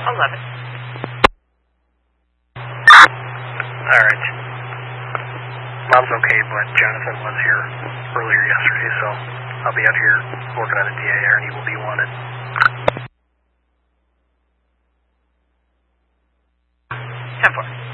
11. Alright. Mom's okay, but Jonathan was here earlier yesterday, so I'll be out here working on a DAR and he will be wanted. 10-4.